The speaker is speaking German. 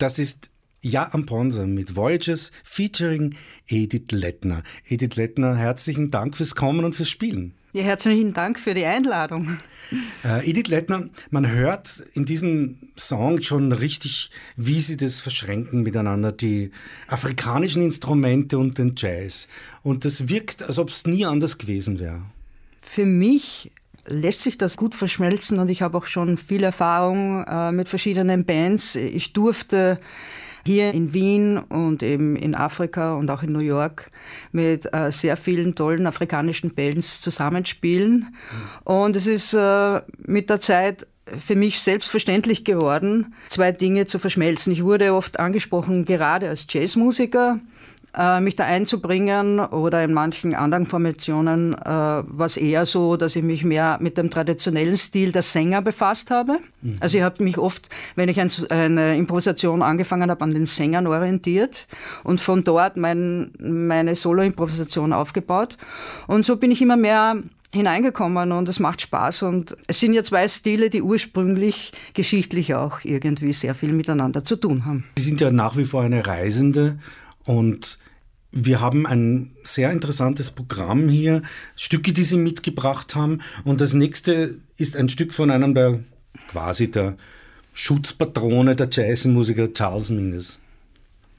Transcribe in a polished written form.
Das ist Ja am Bronze mit Voyages featuring Edith Lettner. Edith Lettner, herzlichen Dank fürs Kommen und fürs Spielen. Ja, herzlichen Dank für die Einladung. Edith Lettner, man hört in diesem Song schon richtig, wie sie das verschränken miteinander, die afrikanischen Instrumente und den Jazz. Und das wirkt, als ob es nie anders gewesen wäre. Für mich lässt sich das gut verschmelzen und ich habe auch schon viel Erfahrung mit verschiedenen Bands. Ich durfte hier in Wien und eben in Afrika und auch in New York mit sehr vielen tollen afrikanischen Bands zusammenspielen. Und es ist mit der Zeit für mich selbstverständlich geworden, zwei Dinge zu verschmelzen. Ich wurde oft angesprochen, gerade als Jazzmusiker, mich da einzubringen, oder in manchen anderen Formationen war es eher so, dass ich mich mehr mit dem traditionellen Stil der Sänger befasst habe. Also ich habe mich oft, wenn ich eine Improvisation angefangen habe, an den Sängern orientiert und von dort meine Solo-Improvisation aufgebaut. Und so bin ich immer mehr hineingekommen und es macht Spaß. Und es sind ja zwei Stile, die ursprünglich geschichtlich auch irgendwie sehr viel miteinander zu tun haben. Sie sind ja nach wie vor eine Reisende. Und wir haben ein sehr interessantes Programm hier, Stücke, die Sie mitgebracht haben. Und das nächste ist ein Stück von einem der Schutzpatrone der Jazzmusiker, Charles Mingus.